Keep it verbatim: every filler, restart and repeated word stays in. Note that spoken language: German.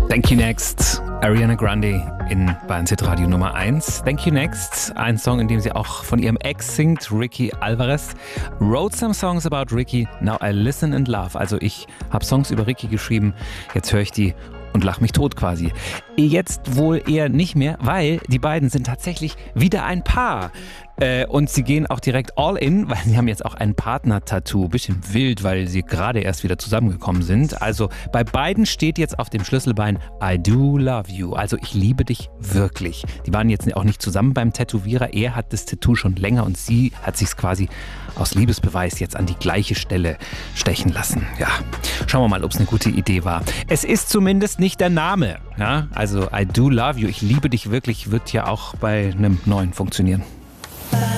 Thank You Next, Ariana Grande in Bayern Hit Radio Nummer eins. Thank You Next, ein Song, in dem sie auch von ihrem Ex singt, Ricky Alvarez. Wrote some songs about Ricky, now I listen and laugh. Also ich habe Songs über Ricky geschrieben, jetzt höre ich die und lach mich tot quasi. Jetzt wohl eher nicht mehr, weil die beiden sind tatsächlich wieder ein Paar. Äh, und sie gehen auch direkt all in, weil sie haben jetzt auch ein Partner-Tattoo. Bisschen wild, weil sie gerade erst wieder zusammengekommen sind. Also bei beiden steht jetzt auf dem Schlüsselbein I do love you. Also ich liebe dich wirklich. Die waren jetzt auch nicht zusammen beim Tätowierer. Er hat das Tattoo schon länger und sie hat sich quasi aus Liebesbeweis jetzt an die gleiche Stelle stechen lassen. Ja, schauen wir mal, ob es eine gute Idee war. Es ist zumindest nicht der Name. Ja? Also I do love you, ich liebe dich wirklich, wird ja auch bei einem neuen funktionieren.